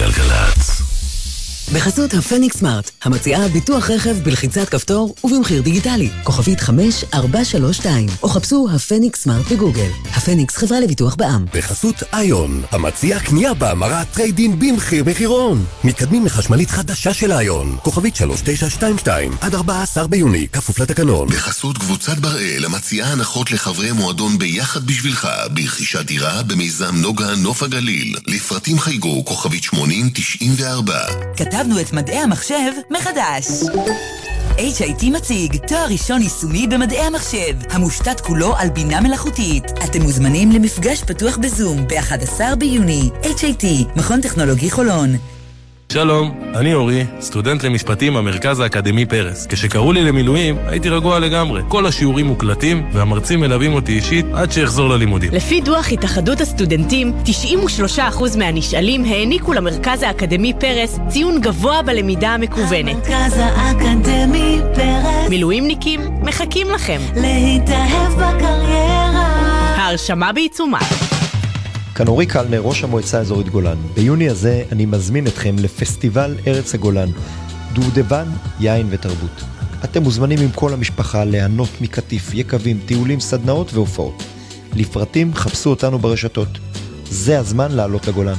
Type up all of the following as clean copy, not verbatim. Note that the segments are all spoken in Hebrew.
גלגלצ. בחסות הפניקס סמארט, המציעה ביטוח רכב בלחיצת כפתור ובמחיר דיגיטלי. כוכבית 5432, או חפשו הפניקס סמארט בגוגל. הפניקס חברה לביטוח בע"מ. בחסות איון, המציעה קנייה בהמרת טריידין במחיר מחירון. מתקדמים לחשמלית חדשה של איון. כוכבית 3922, עד 14 ביוני, כפוף לתקנון. בחסות קבוצת בראל, המציעה הנחות לחברי מועדון ביחד בשבילך, ברכישת דירה במיזם נוגה נוף הגליל. לפרטים חייגו, כוכבית 8094. כתבנו את מדעי המחשב מחדש. HIT מציג תואר ראשון יישומי במדעי המחשב, המושתת כולו על בינה מלאכותית. אתם מוזמנים למפגש פתוח בזום ב-11 ביוני. HIT, מכון טכנולוגי חולון. שלום, אני אורי, סטודנט למשפטים במרכז האקדמי פרס. כשקראו לי למילואים, הייתי רגוע לגמרי. כל השיעורים מוקלטים והמרצים מלווים אותי אישית עד שאחזור ללימודים. לפי דוח התאחדות הסטודנטים, 93% מהנשאלים העניקו למרכז האקדמי פרס ציון גבוה בלמידה המקוונת. המרכז האקדמי פרס. מילואימניקים, מחכים לכם. להתאהב בקריירה. ההרשמה בעיצומה. כאן אורי קלנר, ראש המועצה האזורית גולן. ביוני הזה אני מזמין אתכם לפסטיבל ארץ הגולן, דובדבן, יין ותרבות. אתם מוזמנים עם כל המשפחה ליהנות מקטיף, יקבים, טיולים, סדנאות והופעות. לפרטים חפשו אותנו ברשתות. זה הזמן לעלות לגולן.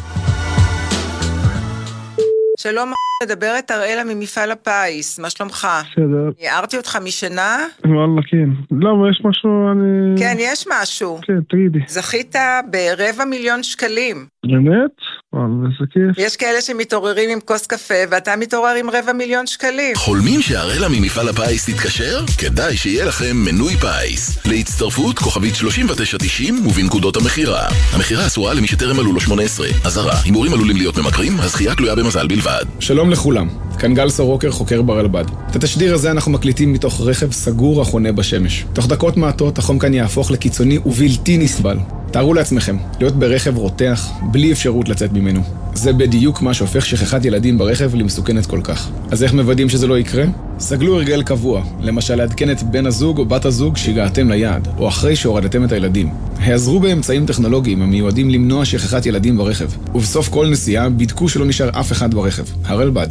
שלום, מדברת אראלה ממפעל הפיס, מה שלומך? בסדר. הערתי אותך משנה? וואלה, כן. למה, יש משהו, אני... כן, יש משהו. כן, תגידי. זכית ב250,000 שקלים. באמת? וואלה, זה כיף. יש כאלה שמתעוררים עם כוס קפה, ואתה מתעורר עם 250,000 שקלים. חולמים שהראלה ממפעל הפיס תתקשר? כדאי שיהיה לכם מנוי פיס. להצטרפות כוכבית 3990 ובנקודות המחירה. המחירה אסורה למי שטרם מלאו לו 18. אזהרה, הימורים עלולים להיות ממכרים, הזכייה תלויה במזל בלבד. שלום לכולם, כאן גל סורוקר, חוקר ברלב"ד. את התשדיר הזה אנחנו מקליטים מתוך רכב סגור החונה בשמש. תוך דקות מעטות החום כאן יהפוך לקיצוני ובלתי נסבל. תארו לעצמכם, להיות ברכב רותח, בלי אפשרות לצאת ממנו. זה בדיוק מה שהופך שכחת ילדים ברכב למסוכנת כל כך. אז איך מוודאים שזה לא יקרה? סגלו הרגל קבוע, למשל לעדכן את בן הזוג או בת הזוג שהגעתם ליעד, או אחרי שהורדתם את הילדים. העזרו באמצעים טכנולוגיים המיועדים למנוע שכחת ילדים ברכב. ובסוף כל נסיעה בדקו שלא נשאר אף אחד ברכב. הרלב"ד.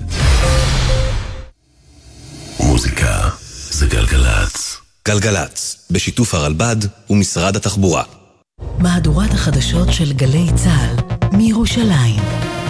מוזיקה זה גלגלצ. גלגלצ, בשיתוף הרלב"ד ומשרד התחבורה. מהדורת החדשות של גלי צהל מירושלים.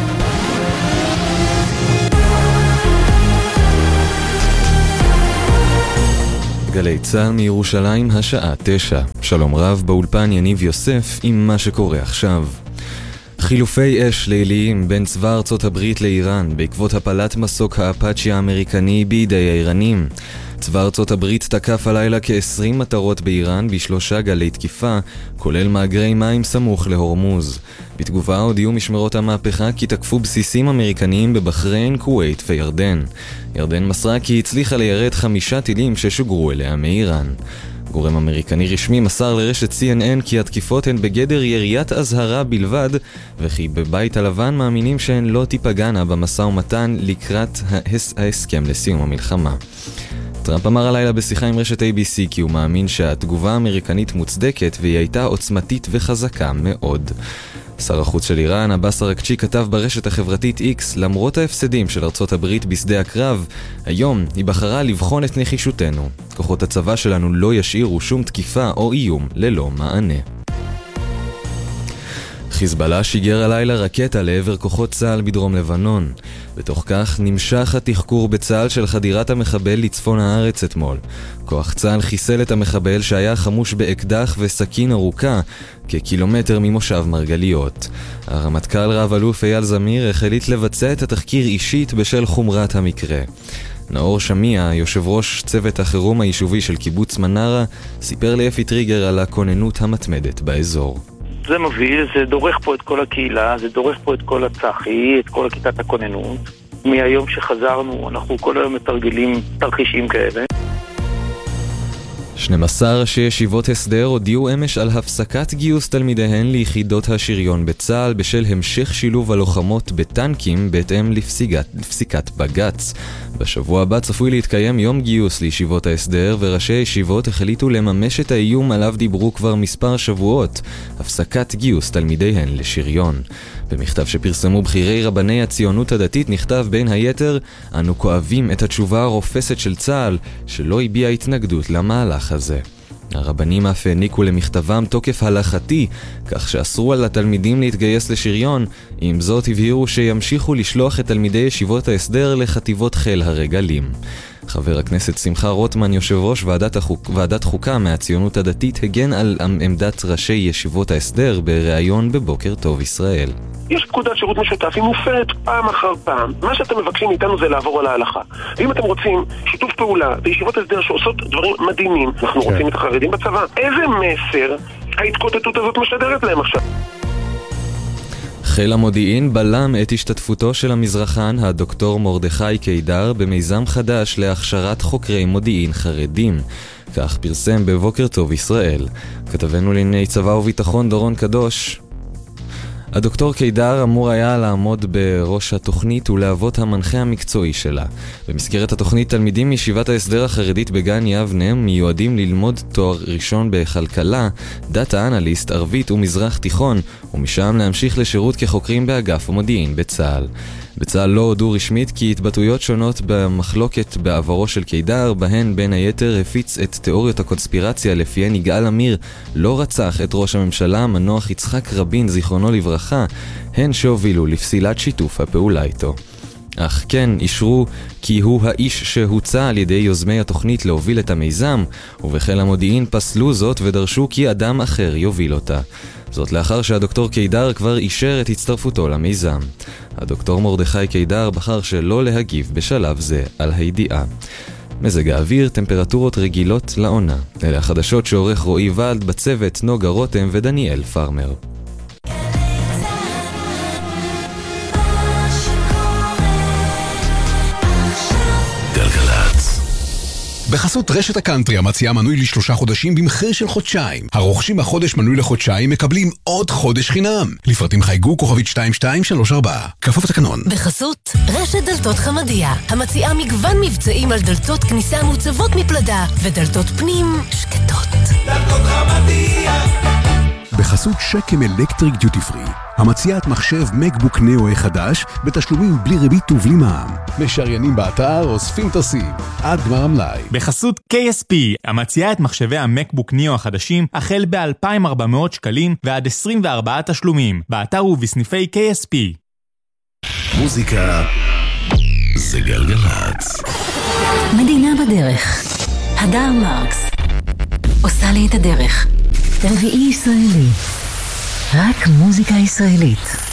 גלי צהל מירושלים, השעה 9. שלום רב, באולפן יניב יוסף עם מה שקורה עכשיו. חילופי אש ליליים בין צבא ארצות הברית לאיראן בעקבות הפלת מסוק האפאצ'י האמריקני בידי האיראנים. צבא ארצות הברית תקף הלילה כ-20 מטרות באיראן ב3 גלי תקיפה, כולל מאגרי מים סמוך להורמוז. בתגובה הודיעו משמרות המהפכה כי תקפו בסיסים אמריקניים בבחריין, כווית וירדן. ירדן מסרה כי הצליחה ליירט 5 טילים ששוגרו אליה מאיראן. גורם אמריקני רשמי מסר לרשת CNN כי התקיפות הן בגדר יריית אזהרה בלבד, וכי בבית הלבן מאמינים שהן לא תיפגענה במשא ומתן לקראת ההסכם לסיום המלחמה. טראמפ אמר הלילה בשיחה עם רשת ABC כי הוא מאמין שהתגובה האמריקנית מוצדקת והיא הייתה עוצמתית וחזקה מאוד. שר החוץ של איראן, עבאס אראקצ'י, כתב ברשת החברתית X, למרות ההפסדים של ארצות הברית בשדה הקרב, היום היא בחרה לבחון את נחישותנו. כוחות הצבא שלנו לא ישאירו שום תקיפה או איום ללא מענה. חיזבאללה שיגר הלילה רקטה לעבר כוחות צה"ל בדרום לבנון. בתוך כך נמשך התחקור בצה"ל של חדירת המחבל לצפון הארץ אתמול. כוח צה"ל חיסל את המחבל שהיה חמוש באקדח וסכין ארוכה כקילומטר ממושב מרגליות. הרמטכ"ל רב אלוף אייל זמיר החליט לבצע את התחקיר אישית בשל חומרת המקרה. נאור שמיע, יושב ראש צוות החירום היישובי של קיבוץ מנרה, סיפר לאפי טריגר על הכוננות המתמדת באזור. זה מוביל, זה דורך פה את כל הקהילה, זה דורך פה את כל הצחי, את כל הכיתת הכוננות. מהיום שחזרנו, אנחנו כל היום מתרגלים תרחישים כאלה. 12 ראשי ישיבות הסדר הודיעו אמש על הפסקת גיוס תלמידיהן ליחידות השריון בצה"ל בשל המשך שילוב הלוחמות בטנקים בהתאם לפסיקת בג"ץ. בשבוע הבא צפוי להתקיים יום גיוס לישיבות ההסדר, וראשי הישיבות החליטו לממש את האיום עליו דיברו כבר מספר שבועות, הפסקת גיוס תלמידיהן לשריון. במכתב שפרסמו בחירי רבני הציונות הדתית נכתב בין היתר: אנו כואבים את התשובה הרופסת של צה"ל שלא הביע התנגדות למהלך הזה. הרבנים אף העניקו למכתבם תוקף הלכתי, כך שאסרו על התלמידים להתגייס לשריון. עם זאת הבהירו שימשיכו לשלוח את תלמידי ישיבות ההסדר לחטיבות חיל הרגלים. חבר הכנסת שמחה רוטמן, יושב ראש ועדת חוקה מהציונות הדתית, הגן על עמדת ראשי ישיבות ההסדר בראיון בבוקר טוב ישראל. יש פקודת שירות משותף, היא מופרת פעם אחר פעם. מה שאתם מבקשים מאיתנו זה לעבור על ההלכה. ואם אתם רוצים שיתוף פעולה בישיבות הסדר שעושות דברים מדהימים, אנחנו רוצים את החרדים בצבא. איזה מסר ההתקוטטות הזאת משדרת להם עכשיו? חיל המודיעין בלם את השתתפותו של המזרחן הדוקטור מרדכי קידר במיזם חדש להכשרת חוקרי מודיעין חרדים. כך פרסם בבוקר טוב ישראל. כתבנו לענייני צבא וביטחון דורון קדוש. הדוקטור קידר אמור היה לעמוד בראש התוכנית ולהוות המנחה המקצועי שלה. במסגרת התוכנית תלמידים מישיבת ההסדר החרדית בגן יבנה מיועדים ללמוד תואר ראשון בכלכלה, דאטה אנליסט, ערבית ומזרח תיכון, ומשם להמשיך לשירות כחוקרים באגף המודיעין בצה"ל. בצה"ל לא הודו רשמית כי התבטאויות שונות במחלוקת בעברו של קידר, בהן בין היתר הפיץ את תיאוריות הקונספירציה לפיהן יגאל עמיר לא רצח את ראש הממשלה המנוח יצחק רבין זיכרונו לברכה, הן שהובילו לפסילת שיתוף הפעולה איתו. אך כן אישרו כי הוא האיש שהוצע על ידי יוזמי התוכנית להוביל את המיזם, ובחיל המודיעין פסלו זאת ודרשו כי אדם אחר יוביל אותה. זאת לאחר שהדוקטור קידר כבר אישר את הצטרפותו למיזם. הדוקטור מרדכי קידר בחר שלא להגיב בשלב זה על הידיעה. מזג האוויר, טמפרטורות רגילות לעונה. אלה החדשות שעורך רועי ולד, בצוות נוגה רותם ודניאל פרמר. בחסות רשת הקאנטרי המציעה מנוי ל3 חודשים במחיר של חודשיים. הרוכשים החודש מנוי לחודשיים מקבלים עוד חודש חינם. לפרטים חייגו כוכבית 2234. כפוף לתקנון. בחסות רשת דלתות חמדיה המציעה מגוון מבצעים על דלתות כניסה מוצבות מפלדה ודלתות פנים שקטות. דלתות חמדיה. בחסות שקם אלקטריק דיוטי פרי המציעת מחשב מקבוק נאו חדש בתשלומים בלי ריבית ובלי מע"מ. משריינים באתר אוספים תוסים עד גמר המלאי. בחסות KSP המציעה את מחשבי המקבוק נאו החדשים החל ב-2,400 שקלים ועד 24 תשלומים באתר ובסניפי KSP. מוזיקה זה גלגלצ. מדינה בדרך. הדר מרקס עושה לי את הדרך. רביעי ישראלי, רק מוזיקה ישראלית.